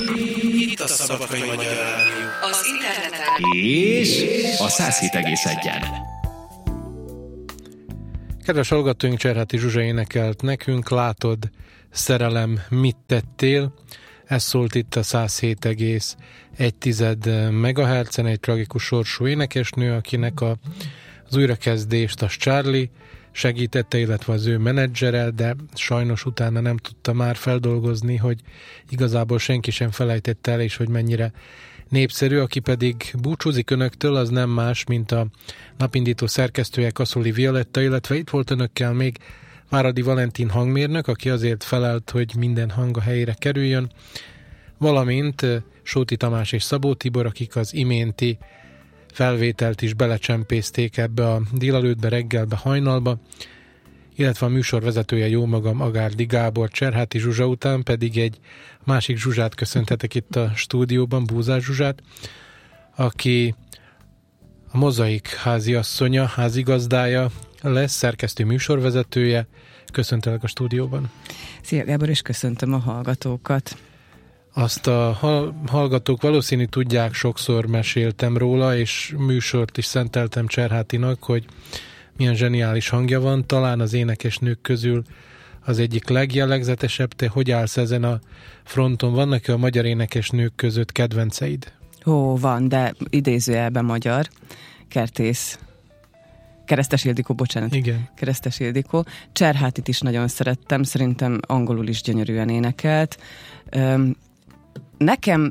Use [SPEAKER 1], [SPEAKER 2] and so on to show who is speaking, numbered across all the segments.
[SPEAKER 1] Itt a Szabadkai Magyar Rádió.
[SPEAKER 2] Az interneten.
[SPEAKER 3] És a 107,1-en.
[SPEAKER 4] Kedves hallgatóink, Cserháti Zsuzsa énekelt nekünk, Látod, szerelem, mit tettél? Ez szólt itt a 107,1 MHz-en, egy tragikus sorsú énekesnő, akinek az újrakezdést a Charlie segítette, illetve az ő menedzsere, de sajnos utána nem tudta már feldolgozni, hogy igazából senki sem felejtette el, és hogy mennyire népszerű. Aki pedig búcsúzik önöktől, az nem más, mint a napindító szerkesztője, Kaszoli Violetta, illetve itt volt önökkel még Váradi Valentin hangmérnök, aki azért felelt, hogy minden hang a helyére kerüljön, valamint Sóti Tamás és Szabó Tibor, akik az iménti felvételt is belecsempészték ebbe a délelőttbe, reggelbe, hajnalba, illetve a műsor vezetője, jómagam, Agárdi Gábor. Cserháti Zsuzsa után pedig egy másik Zsuzsát köszöntetek itt a stúdióban, Búzás Zsuzsát, aki a Mozaik háziasszonya, házigazdája lesz, szerkesztő műsorvezetője. Köszöntelek a stúdióban.
[SPEAKER 5] Szia Gábor, és köszöntöm a hallgatókat.
[SPEAKER 4] Azt a hallgatók valószínű tudják, sokszor meséltem róla, és műsort is szenteltem Cserhátinak, hogy milyen zseniális hangja van. Talán az énekesnők közül az egyik legjellegzetesebb. Te hogy állsz ezen a fronton? Vannak-e a magyar énekesnők között kedvenceid?
[SPEAKER 5] Van, de idézőjelben magyar. Keresztes Ildikó, bocsánat.
[SPEAKER 4] Igen.
[SPEAKER 5] Keresztes Ildikó. Cserhátit is nagyon szerettem, szerintem angolul is gyönyörűen énekelt. Nekem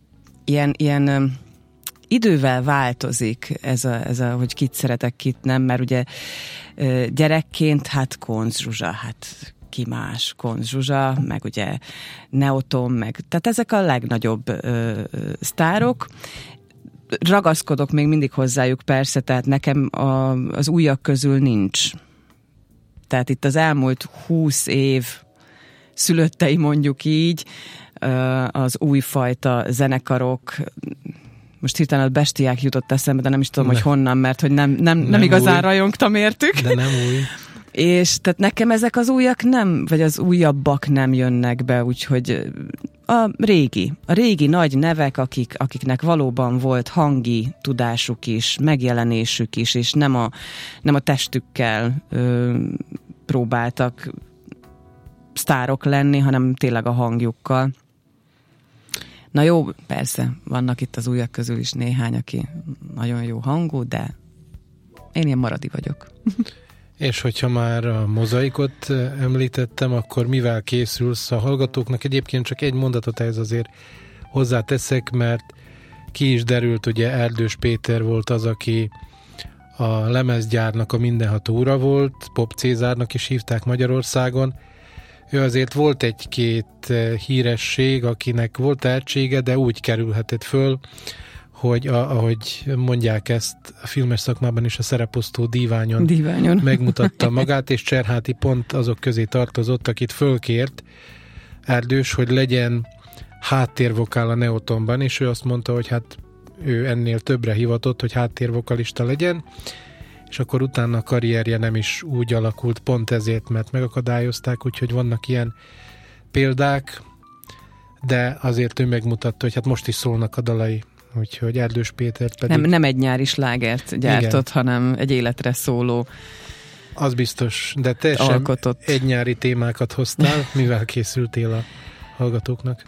[SPEAKER 5] ilyen idővel változik ez a, hogy kit szeretek, kit nem, mert ugye gyerekként Koncz Zsuzsa, ki más, Koncz Zsuzsa, meg ugye Neoton, tehát ezek a legnagyobb sztárok. Ragaszkodok még mindig hozzájuk persze, tehát nekem az újak közül nincs. Tehát itt az elmúlt 20 év szülöttei, mondjuk így, az újfajta zenekarok, most hirtelen a Bestiák jutott eszembe, de nem is tudom, hogy honnan, mert hogy nem igazán rajongtam értük.
[SPEAKER 4] De nem új.
[SPEAKER 5] És tehát nekem ezek az újak nem, vagy az újabbak nem jönnek be, úgyhogy a régi nagy nevek, akiknek valóban volt hangi tudásuk is, megjelenésük is, és nem a testükkel próbáltak sztárok lenni, hanem tényleg a hangjukkal. Na jó, persze, vannak itt az újak közül is néhány, aki nagyon jó hangú, de én ilyen maradi vagyok.
[SPEAKER 4] És hogyha már a Mozaikot említettem, akkor mivel készülsz a hallgatóknak? Egyébként csak egy mondatot ehhez azért hozzáteszek, mert ki is derült, ugye Erdős Péter volt az, aki a lemezgyárnak a mindenható ura volt, Pop Cézárnak is hívták Magyarországon. Ő azért volt egy-két híresség, akinek volt tehetsége, de úgy kerülhetett föl, hogy ahogy mondják ezt a filmes szakmában is, a szereposztó díványon megmutatta magát, és Cserháti pont azok közé tartozott, akit fölkért Erdős, hogy legyen háttérvokál a Neotonban, és ő azt mondta, hogy ő ennél többre hivatott, hogy háttérvokalista legyen, és akkor utána a karrierje nem is úgy alakult, pont ezért, mert megakadályozták, úgyhogy vannak ilyen példák, de azért ő megmutatta, hogy most is szólnak a dalai, úgyhogy Erdős Pétert pedig...
[SPEAKER 5] Nem egy nyári slágert gyártott, igen, hanem egy életre szóló.
[SPEAKER 4] Az biztos, de te sem egy nyári témákat hoztál, mivel készültél a hallgatóknak?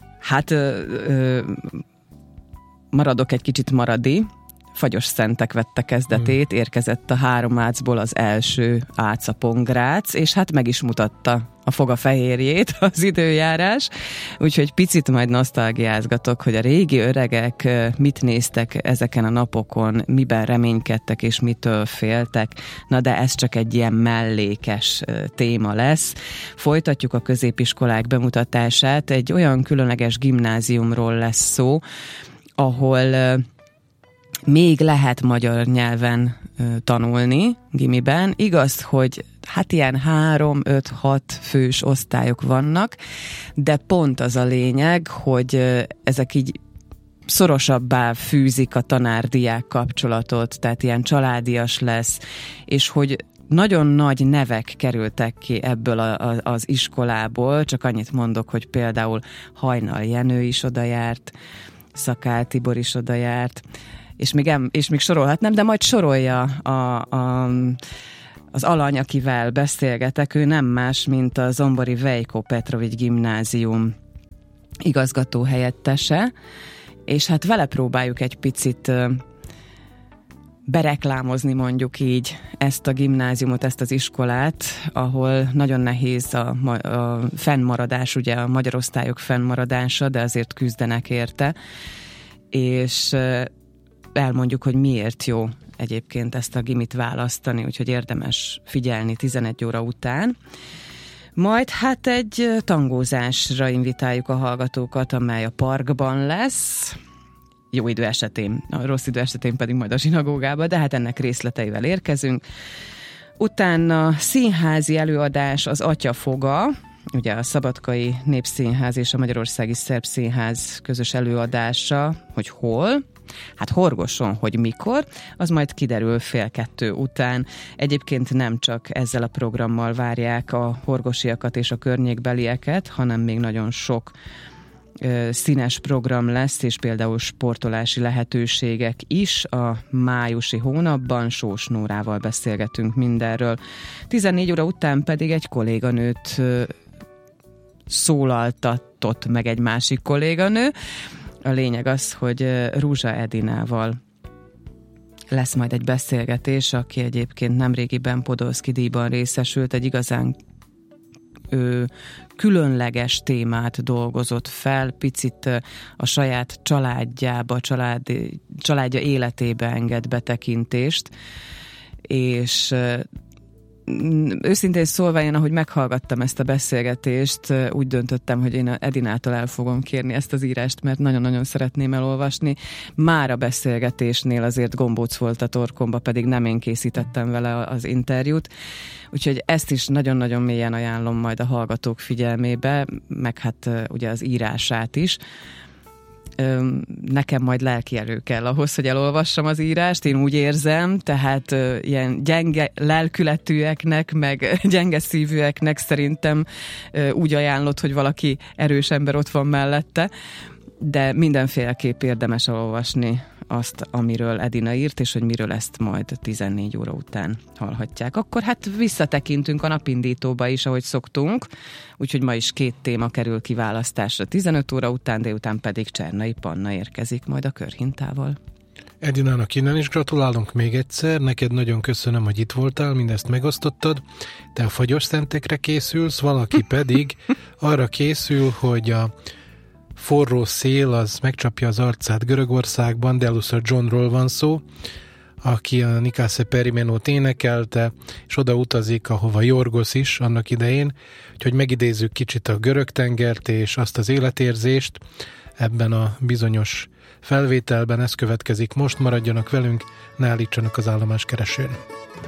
[SPEAKER 5] Maradok egy kicsit maradi. Fagyos szentek vette kezdetét, érkezett a 3 ácból az első ác, a Pongrác, és meg is mutatta a fogafehérjét az időjárás, úgyhogy picit majd nosztalgiázgatok, hogy a régi öregek mit néztek ezeken a napokon, miben reménykedtek és mitől féltek. Na de ez csak egy ilyen mellékes téma lesz. Folytatjuk a középiskolák bemutatását, egy olyan különleges gimnáziumról lesz szó, ahol még lehet magyar nyelven tanulni gimiben. Igaz, hogy ilyen 3-5-6 fős osztályok vannak, de pont az a lényeg, hogy ezek így szorosabbá fűzik a tanár-diák kapcsolatot, tehát ilyen családias lesz, és hogy nagyon nagy nevek kerültek ki ebből az iskolából, csak annyit mondok, hogy például Hajnal Jenő is oda járt, Szakál Tibor is oda járt, és még sorolhatnám, de majd sorolja az alany, akivel beszélgetek, ő nem más, mint a Zombori Vejko Petrovics gimnázium igazgató helyettese, és hát vele próbáljuk egy picit bereklámozni, mondjuk így, ezt a gimnáziumot, ezt az iskolát, ahol nagyon nehéz a fennmaradás, ugye a magyar osztályok fennmaradása, de azért küzdenek érte, és elmondjuk, hogy miért jó egyébként ezt a gimit választani, úgyhogy érdemes figyelni 11 óra után. Majd hát egy tangózásra invitáljuk a hallgatókat, amely a parkban lesz, jó idő esetén, a rossz idő esetén pedig majd a zsinagógába, de hát ennek részleteivel érkezünk. Utána színházi előadás az Atyafoga, ugye a Szabadkai Népszínház és a Magyarországi Szerb Színház közös előadása, hogy hol, hát Horgoson, hogy mikor, az majd kiderül 1:30 után. Egyébként nem csak ezzel a programmal várják a horgosiakat és a környékbelieket, hanem még nagyon sok színes program lesz, és például sportolási lehetőségek is a májusi hónapban. Sós Nórával beszélgetünk mindenről. 14 óra után pedig egy kolléganőt szólaltatott meg egy másik kolléganő. A lényeg az, hogy Rúzsa Edinával lesz majd egy beszélgetés, aki egyébként nemrégiben Podolszky díjban részesült, egy igazán különleges témát dolgozott fel, picit a saját családjába, családja életébe enged betekintést, és őszintén szólva, én ahogy meghallgattam ezt a beszélgetést, úgy döntöttem, hogy én Edinától el fogom kérni ezt az írást, mert nagyon-nagyon szeretném elolvasni. Már a beszélgetésnél azért gombóc volt a torkomba, pedig nem én készítettem vele az interjút. Úgyhogy ezt is nagyon-nagyon mélyen ajánlom majd a hallgatók figyelmébe, meg hát ugye az írását is. Nekem majd lelki erő kell ahhoz, hogy elolvassam az írást, én úgy érzem, tehát ilyen gyenge lelkületűeknek, meg gyenge szívűeknek szerintem úgy ajánlott, hogy valaki erős ember ott van mellette, de mindenféleképp érdemes elolvasni azt, amiről Edina írt, és hogy miről ezt majd 14 óra után hallhatják. Akkor hát visszatekintünk a napindítóba is, ahogy szoktunk, úgyhogy ma is 2 téma kerül kiválasztásra 15 óra után, délután pedig Csernai Panna érkezik majd a körhintával.
[SPEAKER 4] Edinának innen is gratulálunk még egyszer, neked nagyon köszönöm, hogy itt voltál, mindezt megosztottad, te a fagyos szentekre készülsz, valaki pedig arra készül, hogy a forró szél az megcsapja az arcát Görögországban, de először Johnról van szó, aki a Nikásze Perimenót énekelte, és oda utazik, ahova Jorgosz is annak idején, úgyhogy megidézzük kicsit a görög tengert és azt az életérzést ebben a bizonyos felvételben. Ez következik most, maradjanak velünk, ne állítsanak az állomáskeresőn.